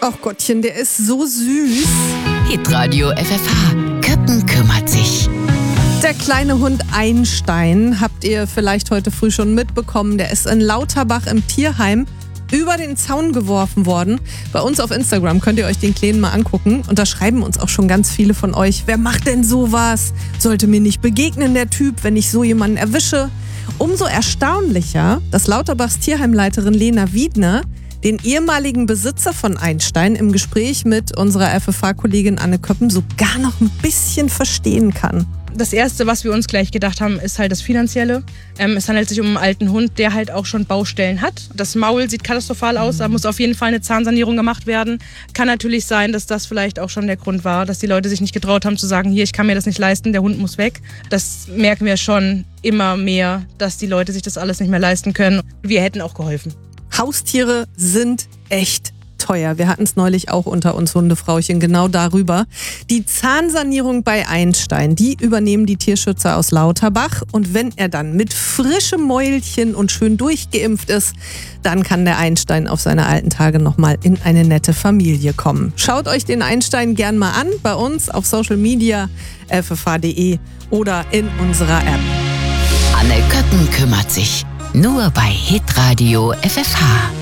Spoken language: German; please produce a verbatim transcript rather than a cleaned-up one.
Ach Gottchen, der ist so süß. Hitradio F F H. Köppen kümmert sich. Der kleine Hund Einstein habt ihr vielleicht heute früh schon mitbekommen. Der ist in Lauterbach im Tierheim über den Zaun geworfen worden. Bei uns auf Instagram könnt ihr euch den Kleinen mal angucken. Und da schreiben uns auch schon ganz viele von euch. Wer macht denn sowas? Sollte mir nicht begegnen, der Typ, wenn ich so jemanden erwische. Umso erstaunlicher, dass Lauterbachs Tierheimleiterin Lena Wiedner den ehemaligen Besitzer von Einstein im Gespräch mit unserer F F H-Kollegin Anne Köppen sogar noch ein bisschen verstehen kann. Das Erste, was wir uns gleich gedacht haben, ist halt das Finanzielle. Ähm, es handelt sich um einen alten Hund, der halt auch schon Baustellen hat. Das Maul sieht katastrophal aus, da muss auf jeden Fall eine Zahnsanierung gemacht werden. Kann natürlich sein, dass das vielleicht auch schon der Grund war, dass die Leute sich nicht getraut haben zu sagen, hier, ich kann mir das nicht leisten, der Hund muss weg. Das merken wir schon immer mehr, dass die Leute sich das alles nicht mehr leisten können. Wir hätten auch geholfen. Haustiere sind echt teuer. Wir hatten es neulich auch unter uns Hundefrauchen genau darüber. Die Zahnsanierung bei Einstein, die übernehmen die Tierschützer aus Lauterbach. Und wenn er dann mit frischem Mäulchen und schön durchgeimpft ist, dann kann der Einstein auf seine alten Tage nochmal in eine nette Familie kommen. Schaut euch den Einstein gern mal an, bei uns auf Social Media, f f h punkt d e oder in unserer App. Anne Köppen kümmert sich. Nur bei Hitradio F F H.